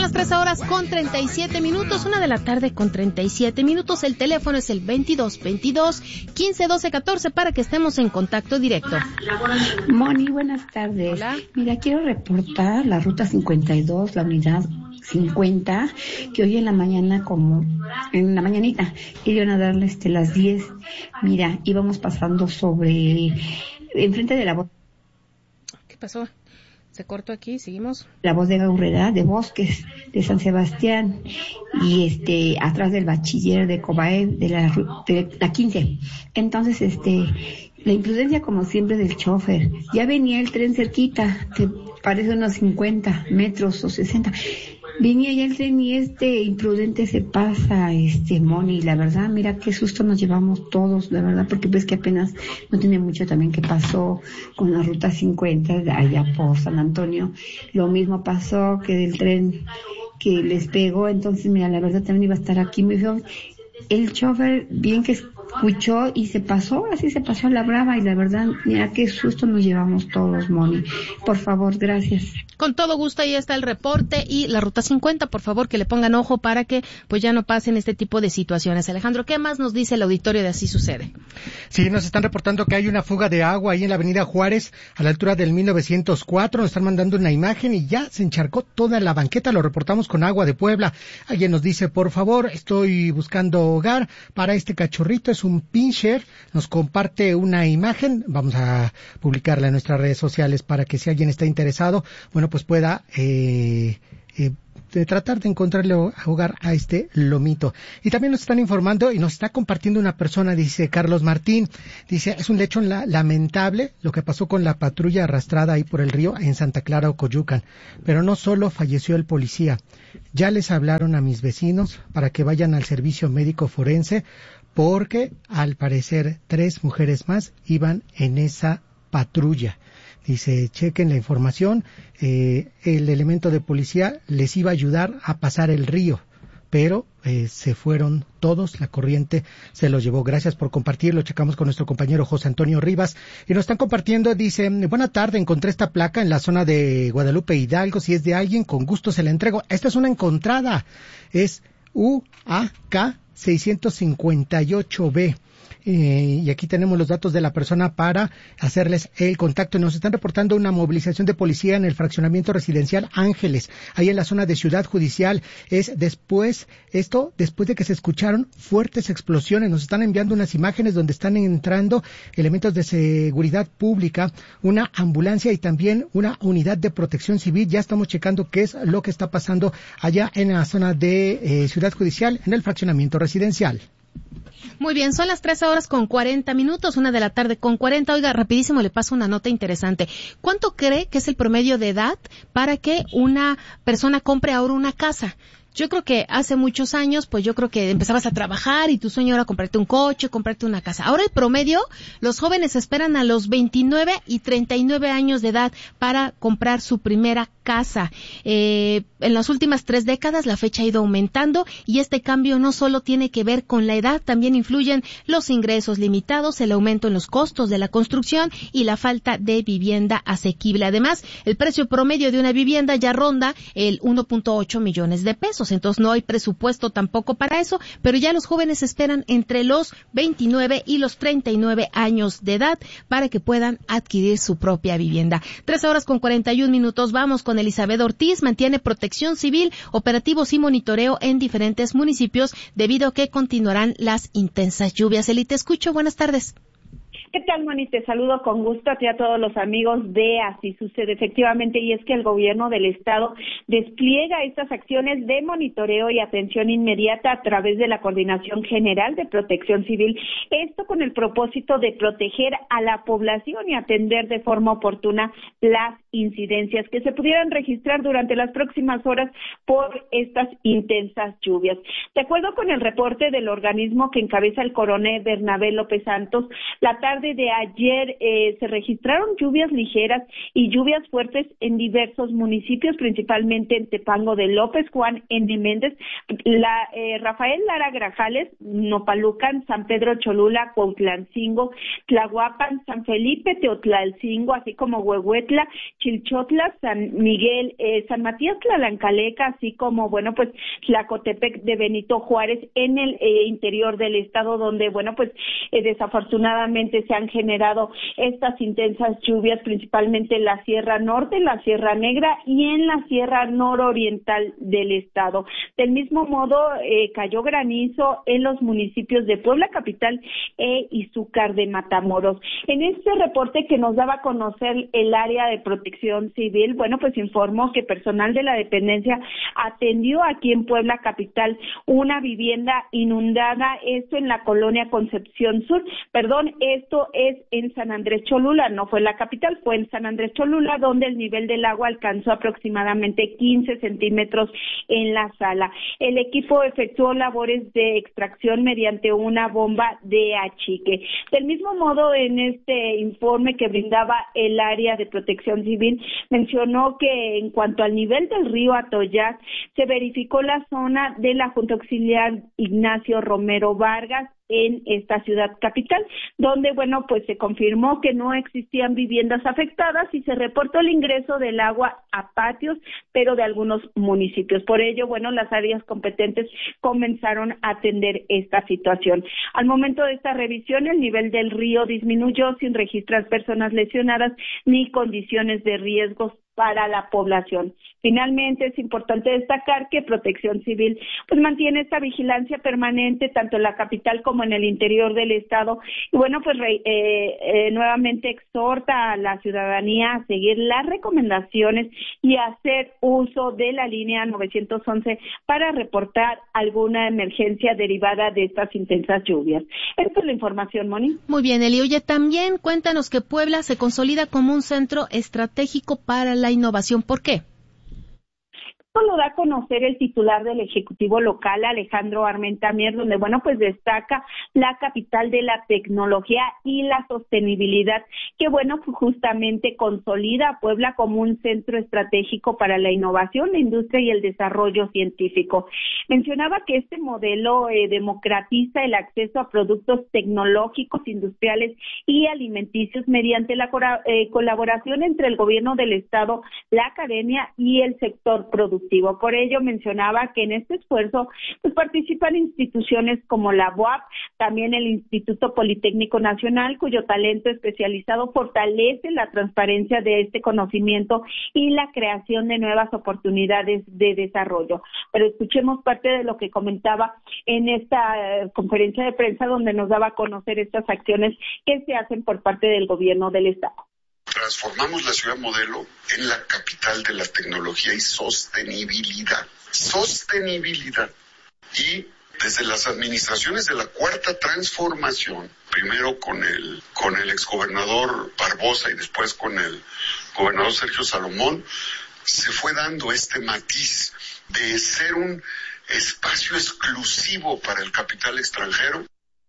las 13:37, 1 de la tarde con 37 minutos. El teléfono es el 2222-1512-14 para que estemos en contacto directo. Moni, buenas tardes. Hola. Mira, quiero reportar la ruta 52, la unidad 50, que hoy en la mañana, como en la mañanita, iban a darle las 10. Mira, íbamos pasando enfrente de la voz. ¿Qué pasó? Se cortó aquí, seguimos. La bodega Urrera de Bosques de San Sebastián y atrás del bachiller de Cobae de la 15. Entonces, la imprudencia como siempre del chofer. Ya venía el tren cerquita, que parece unos 50 metros o 60. Venía ya el tren y imprudente se pasa, Moni, la verdad, mira qué susto nos llevamos todos, la verdad, porque ves que apenas no tiene mucho también que pasó con la ruta 50 de allá por San Antonio. Lo mismo pasó que del tren que les pegó, entonces mira, la verdad también iba a estar aquí muy feo. El chofer bien que escuchó y se pasó a la brava y la verdad, mira qué susto nos llevamos todos, Moni. Por favor, gracias. Con todo gusto, ahí está el reporte y la ruta 50, por favor que le pongan ojo para que pues ya no pasen este tipo de situaciones. Alejandro, ¿qué más nos dice el auditorio de Así Sucede? Sí, nos están reportando que hay una fuga de agua ahí en la avenida Juárez, a la altura del 1904, nos están mandando una imagen y ya se encharcó toda la banqueta, lo reportamos con Agua de Puebla. Alguien nos dice, por favor, estoy buscando hogar para este cachorrito, es un pinscher, nos comparte una imagen, vamos a publicarla en nuestras redes sociales para que si alguien está interesado, bueno, pues pueda tratar de encontrarle hogar a este lomito. Y también nos están informando y nos está compartiendo una persona, dice Carlos Martín, dice, es un hecho lamentable lo que pasó con la patrulla arrastrada ahí por el río en Santa Clara, Ocoyucan, pero no solo falleció el policía, ya les hablaron a mis vecinos para que vayan al servicio médico forense, porque al parecer 3 mujeres más iban en esa patrulla. Dice, chequen la información, el elemento de policía les iba a ayudar a pasar el río, pero se fueron todos, la corriente se los llevó. Gracias por compartirlo, checamos con nuestro compañero José Antonio Rivas, y nos están compartiendo, dice, buena tarde, encontré esta placa en la zona de Guadalupe Hidalgo, si es de alguien, con gusto se la entrego. Esta es una encontrada, es UAK 658B. Y aquí tenemos los datos de la persona para hacerles el contacto. Nos están reportando una movilización de policía en el fraccionamiento residencial Ángeles, ahí en la zona de Ciudad Judicial. Es después de que se escucharon fuertes explosiones. Nos están enviando unas imágenes donde están entrando elementos de seguridad pública, una ambulancia y también una unidad de protección civil. Ya estamos checando qué es lo que está pasando allá en la zona de Ciudad Judicial, en el fraccionamiento residencial. Muy bien, son las 13:40, 1 de la tarde con 40. Oiga, rapidísimo le paso una nota interesante. ¿Cuánto cree que es el promedio de edad para que una persona compre ahora una casa? Yo creo que hace muchos años, pues yo creo que empezabas a trabajar y tu sueño era comprarte un coche, comprarte una casa. Ahora el promedio, los jóvenes esperan a los 29 y 39 años de edad para comprar su primera casa. En las últimas 3 décadas la fecha ha ido aumentando y este cambio no solo tiene que ver con la edad, también influyen los ingresos limitados, el aumento en los costos de la construcción y la falta de vivienda asequible. Además, el precio promedio de una vivienda ya ronda el 1.8 millones de pesos. Entonces no hay presupuesto tampoco para eso, pero ya los jóvenes esperan entre los 29 y los 39 años de edad para que puedan adquirir su propia vivienda. 13:41. Vamos con Elizabeth Ortiz. Mantiene protección civil, operativos y monitoreo en diferentes municipios debido a que continuarán las intensas lluvias. Eli, te escucho. Buenas tardes. ¿Qué tal, Moni? Te saludo con gusto a ti y a todos los amigos de Así Sucede. Efectivamente, y es que el gobierno del estado despliega estas acciones de monitoreo y atención inmediata a través de la Coordinación General de Protección Civil. Esto con el propósito de proteger a la población y atender de forma oportuna las incidencias que se pudieran registrar durante las próximas horas por estas intensas lluvias. De acuerdo con el reporte del organismo que encabeza el coronel Bernabé López Santos, la tarde de ayer se registraron lluvias ligeras y lluvias fuertes en diversos municipios, principalmente en Tepango de López, Juan N. Méndez, Rafael Lara Grajales, Nopalucan, San Pedro Cholula, Cuautlancingo, Tlahuapan, San Felipe, Teotlalcingo, así como Huehuetla, Chilchotla, San Miguel, San Matías Tlalancaleca, así como, bueno, pues Tlacotepec de Benito Juárez en el interior del estado, donde, bueno, pues desafortunadamente se han generado estas intensas lluvias, principalmente en la Sierra Norte, en la Sierra Negra y en la Sierra Nororiental del estado. Del mismo modo, cayó granizo en los municipios de Puebla Capital e Izúcar de Matamoros. En este reporte que nos daba a conocer el área de Protección Civil, bueno, pues informó que personal de la dependencia atendió aquí en Puebla Capital una vivienda inundada, esto en la colonia Concepción Sur, esto es en San Andrés Cholula, no fue en la capital, fue en San Andrés Cholula, donde el nivel del agua alcanzó aproximadamente 15 centímetros en la sala. El equipo efectuó labores de extracción mediante una bomba de achique. Del mismo modo, en este informe que brindaba el área de Protección Civil, mencionó que en cuanto al nivel del río Atoyac, se verificó la zona de la Junta Auxiliar Ignacio Romero Vargas en esta ciudad capital, donde, bueno, pues se confirmó que no existían viviendas afectadas y se reportó el ingreso del agua a patios, pero de algunos municipios. Por ello, bueno, las áreas competentes comenzaron a atender esta situación. Al momento de esta revisión, el nivel del río disminuyó sin registrar personas lesionadas ni condiciones de riesgos para la población. Finalmente, es importante destacar que Protección Civil pues mantiene esta vigilancia permanente tanto en la capital como en el interior del estado. Y bueno, pues nuevamente exhorta a la ciudadanía a seguir las recomendaciones y hacer uso de la línea 911 para reportar alguna emergencia derivada de estas intensas lluvias. Esta es la información, Moni. Muy bien, Eli. Oye, también cuéntanos que Puebla se consolida como un centro estratégico para la innovación. ¿Por qué? Esto lo da a conocer el titular del Ejecutivo local, Alejandro Armenta Mier, donde, bueno, pues destaca la capital de la tecnología y la sostenibilidad, que, bueno, pues justamente consolida a Puebla como un centro estratégico para la innovación, la industria y el desarrollo científico. Mencionaba que este modelo democratiza el acceso a productos tecnológicos, industriales y alimenticios mediante la colaboración entre el gobierno del estado, la academia y el sector productivo. Por ello, mencionaba que en este esfuerzo pues participan instituciones como la UAP, también el Instituto Politécnico Nacional, cuyo talento especializado fortalece la transparencia de este conocimiento y la creación de nuevas oportunidades de desarrollo. Pero escuchemos parte de lo que comentaba en esta conferencia de prensa, donde nos daba a conocer estas acciones que se hacen por parte del gobierno del estado. Transformamos la ciudad modelo en la capital de la tecnología y sostenibilidad. Sostenibilidad. Y desde las administraciones de la Cuarta Transformación, primero con el exgobernador Barbosa y después con el gobernador Sergio Salomón, se fue dando este matiz de ser un espacio exclusivo para el capital extranjero.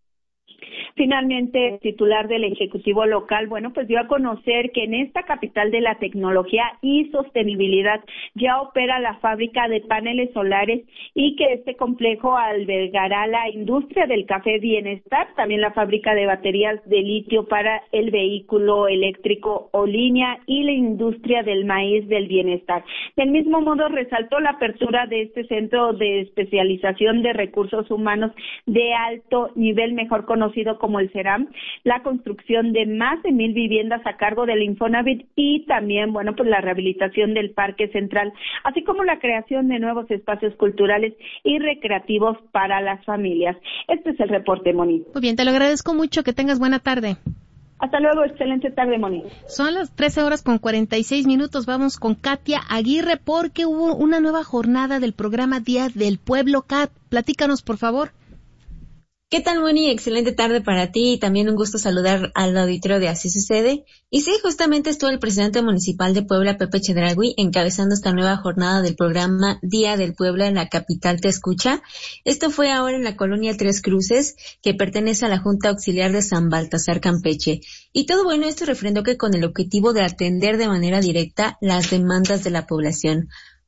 Finalmente, el titular del Ejecutivo local, bueno, pues dio a conocer que en esta capital de la tecnología y sostenibilidad ya opera la fábrica de paneles solares y que este complejo albergará la industria del café Bienestar, también la fábrica de baterías de litio para el vehículo eléctrico o línea y la industria del maíz del bienestar. Del mismo modo, resaltó la apertura de este centro de especialización de recursos humanos de alto nivel, mejor conocido como el CERAM, la construcción de más de 1,000 viviendas a cargo del Infonavit y también, bueno, pues la rehabilitación del Parque Central, así como la creación de nuevos espacios culturales y recreativos para las familias. Este es el reporte, Moni. Muy bien, te lo agradezco mucho, que tengas buena tarde. Hasta luego, excelente tarde, Moni. Son las 13:46. Vamos con Katia Aguirre porque hubo una nueva jornada del programa Día del Pueblo. Kat, platícanos, por favor. ¿Qué tal, Moni? Excelente tarde para ti y también un gusto saludar al auditorio de Así Sucede. Y sí, justamente estuvo el presidente municipal de Puebla, Pepe Chedraui, encabezando esta nueva jornada del programa Día del Pueblo en la capital Te Escucha. Esto fue ahora en la colonia Tres Cruces, que pertenece a la Junta Auxiliar de San Baltasar, Campeche. Y todo bueno, esto refrendó que con el objetivo de atender de manera directa las demandas de la población.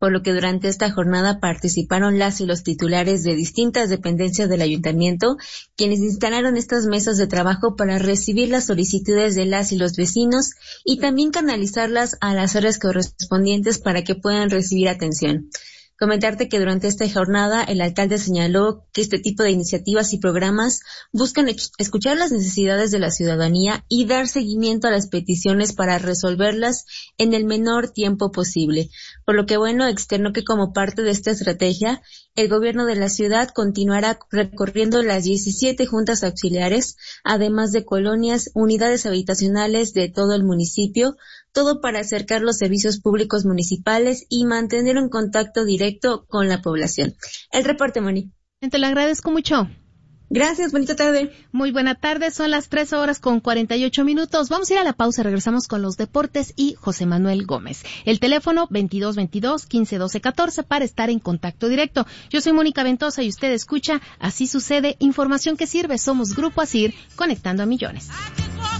por lo que durante esta jornada participaron las y los titulares de distintas dependencias del ayuntamiento, quienes instalaron estas mesas de trabajo para recibir las solicitudes de las y los vecinos y también canalizarlas a las áreas correspondientes para que puedan recibir atención. Comentarte que durante esta jornada el alcalde señaló que este tipo de iniciativas y programas buscan escuchar las necesidades de la ciudadanía y dar seguimiento a las peticiones para resolverlas en el menor tiempo posible. Por lo que externó que como parte de esta estrategia, el gobierno de la ciudad continuará recorriendo las 17 juntas auxiliares, además de colonias, unidades habitacionales de todo el municipio, todo para acercar los servicios públicos municipales y mantener un contacto directo con la población. El reporte, Moni. Te lo agradezco mucho. Gracias, bonita tarde. Muy buena tarde, son las 13:48. Vamos a ir a la pausa, regresamos con los deportes y José Manuel Gómez. El teléfono 2222-1512-14 para estar en contacto directo. Yo soy Mónica Ventosa y usted escucha Así Sucede, información que sirve. Somos Grupo ASIR, conectando a millones.